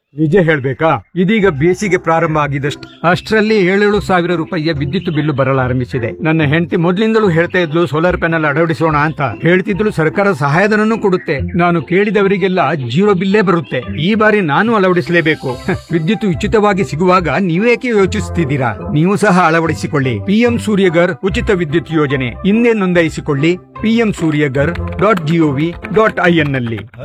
ನಿಜ ಹೇಳ್ಬೇಕಾ? ಇದೀಗ ಬೇಸಿಗೆ ಪ್ರಾರಂಭ ಆಗಿದಷ್ಟು ಅಷ್ಟರಲ್ಲಿ 7,000 ರೂಪಾಯಿಯ ವಿದ್ಯುತ್ ಬಿಲ್ಲು ಬರಲಾರಂಭಿಸಿದೆ. ನನ್ನ ಹೆಂಡತಿ ಮೊದ್ಲಿಂದಲೂ ಹೇಳ್ತಾ ಇದ್ಲು ಸೋಲಾರ್ ಪ್ಯಾನೆಲ್ ಅಳವಡಿಸೋಣ ಅಂತ. ಹೇಳ್ತಿದ್ಲು ಸರ್ಕಾರ ಸಹಾಯಧನನೂ ಕೊಡುತ್ತೆ. ನಾನು ಕೇಳಿದವರಿಗೆಲ್ಲ 0 ಬಿಲ್ಲೇ ಬರುತ್ತೆ. ಈ ಬಾರಿ ನಾನು ಅಳವಡಿಸಲೇಬೇಕು. ವಿದ್ಯುತ್ ಉಚಿತವಾಗಿ ಸಿಗುವಾಗ ನೀವೇಕೆ ಯೋಚಿಸುತ್ತಿದ್ದೀರಾ? ನೀವು ಸಹ ಅಳವಡಿಸಿಕೊಳ್ಳಿ. ಪಿಎಂ ಸೂರ್ಯಗರ್ ಉಚಿತ ವಿದ್ಯುತ್ ಯೋಜನೆ. ಹಿಂದೆ ನೋಂದಾಯಿಸಿಕೊಳ್ಳಿ. pmsuryagar.gov.in ನಲ್ಲಿ.